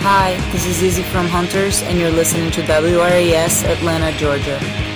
Hi, this is Izzy from Hunters, and you're listening to WRAS Atlanta, Georgia.